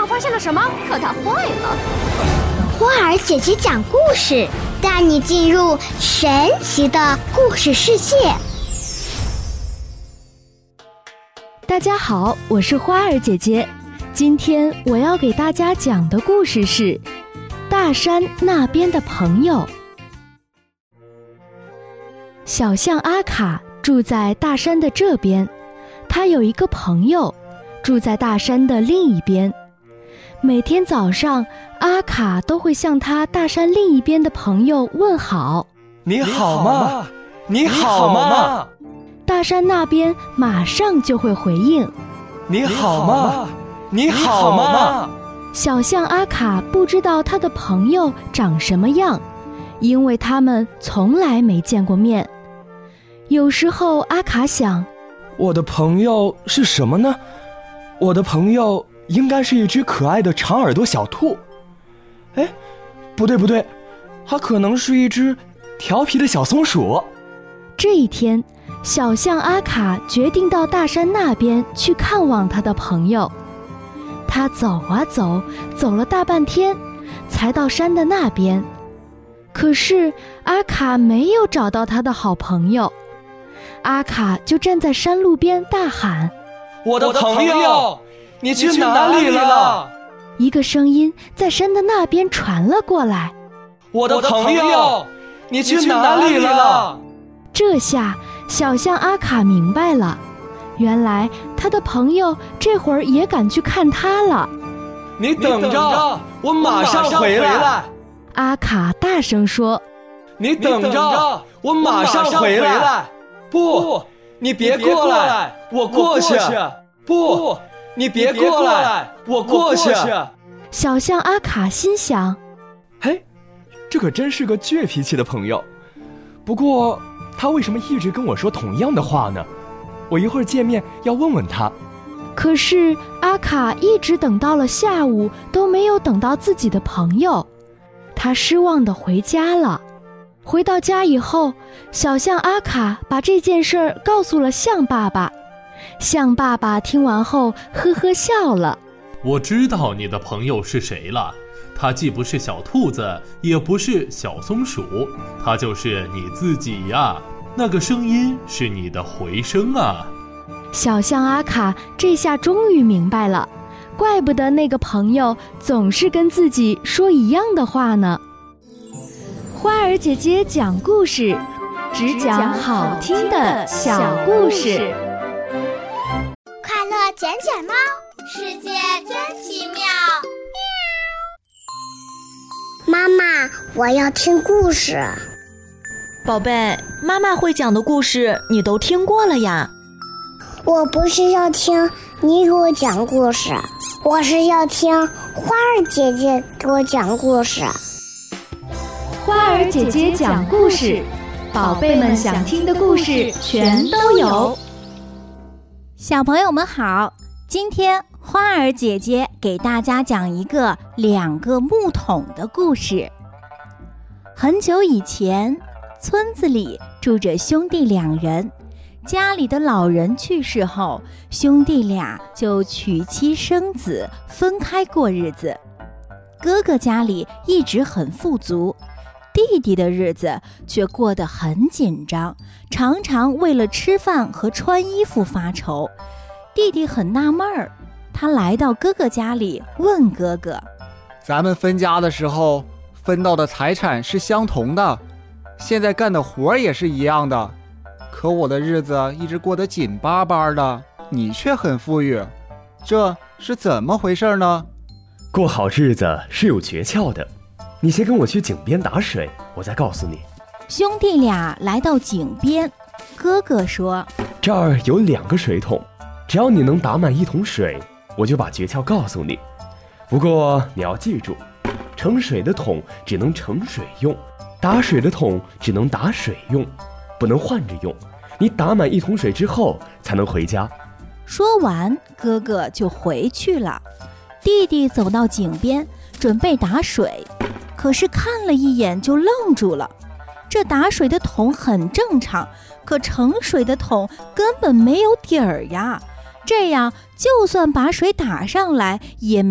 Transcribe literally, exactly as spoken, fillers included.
上发现了什么，可它坏了。 花儿姐姐讲故事，带你进入神奇的故事世界。 大家好，我是花儿姐姐。今天我要给大家讲的故事是大山那边的朋友。小象阿卡住在大山的这边，他有一个朋友住在大山的另一边。每天早上，阿卡都会向他大山另一边的朋友问好： 你好吗？你好吗？ 大山那边马上就会回应： 你好吗？你好吗？ 小象阿卡不知道他的朋友长什么样，因为他们从来没见过面。有时候阿卡想， 我的朋友是什么呢？我的朋友应该是一只可爱的长耳朵小兔。哎，不对不对，它可能是一只调皮的小松鼠。 这一天，小象阿卡决定到大山那边去看望他的朋友。他走啊走，走了大半天，才到山的那边。可是阿卡没有找到他的好朋友，阿卡就站在山路边大喊： 我的朋友，你去哪里了？ 一个声音在山的那边传了过来： 我的朋友，你去哪里了？ 这下小象阿卡明白了，原来他的朋友这会儿也赶去看他了。 你等着，我马上回来。 阿卡大声说： 你等着，我马上回来。不，你别过来，我过去。不，你别过来，我过去。 小象阿卡心想： 嘿，这可真是个倔脾气的朋友。不过他为什么一直跟我说同样的话呢？我一会儿见面要问问他。 可是阿卡一直等到了下午，都没有等到自己的朋友。他失望地回家了。回到家以后，小象阿卡把这件事儿告诉了象爸爸。象爸爸听完后呵呵笑了： 我知道你的朋友是谁了，他既不是小兔子，也不是小松鼠，他就是你自己呀。那个声音是你的回声啊。 小象阿卡这下终于明白了，怪不得那个朋友总是跟自己说一样的话呢。花儿姐姐讲故事，只讲好听的小故事。 快乐捡捡猫，世界真奇妙。妈妈，我要听故事。 宝贝，妈妈会讲的故事你都听过了呀。 我不是要听你给我讲故事，我是要听花儿姐姐给我讲故事。 花儿姐姐讲故事，宝贝们想听的故事全都有。 小朋友们好，今天花儿姐姐给大家讲一个两个木桶的故事。很久以前，村子里住着兄弟两人，家里的老人去世后，兄弟俩就娶妻生子，分开过日子。哥哥家里一直很富足，弟弟的日子却过得很紧张，常常为了吃饭和穿衣服发愁。弟弟很纳闷儿，他来到哥哥家里问哥哥： 咱们分家的时候分到的财产是相同的，现在干的活也是一样的，可我的日子一直过得紧巴巴的，你却很富裕，这是怎么回事呢？ 过好日子是有诀窍的，你先跟我去井边打水，我再告诉你。 兄弟俩来到井边，哥哥说： 这儿有两个水桶，只要你能打满一桶水，我就把诀窍告诉你。不过你要记住，盛水的桶只能盛水用，打水的桶只能打水用，不能换着用。你打满一桶水之后才能回家。 说完，哥哥就回去了。弟弟走到井边，准备打水，可是看了一眼就愣住了。这打水的桶很正常，可盛水的桶根本没有底儿呀，这样就算把水打上来也没